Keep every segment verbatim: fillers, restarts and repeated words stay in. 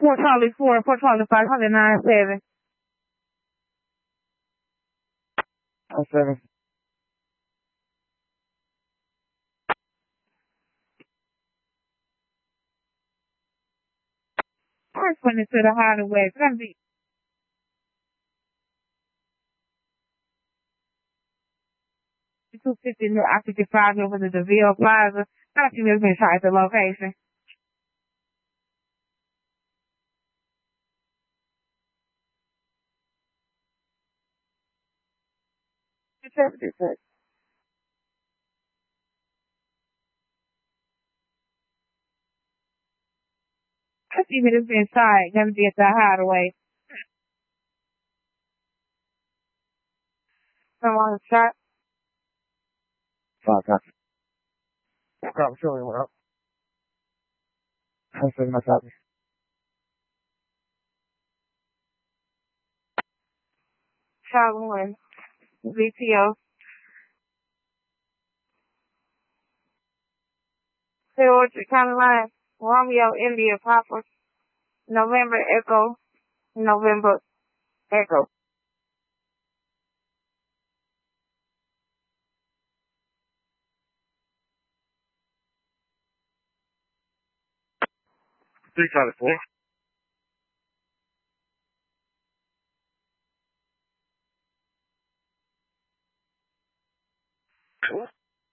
four Charlie four, four Charlie five, hundred nine seven. Oh, seven. First one into the hideaway. It's gonna be two fifty New Oxygen five over the DeVille Plaza. I think there's been shot at the location. seventy-six. I see it has been shot. Gonna be at the hideaway. Someone shot. Five, copy. Copy, Charlie, what up? I'm seven, my copy. Shot one. V T O. Orchard County Line. Romeo India Papa. November Echo. November Echo. Three, Charlie, four. Cool.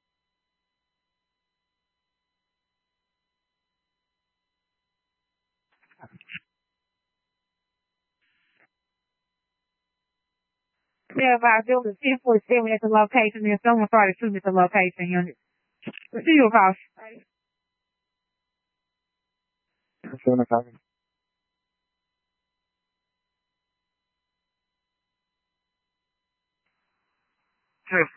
Yeah, about building ten forty-seven at the location, and someone started shooting at the location unit. See you about. Seven, my copy. Sure.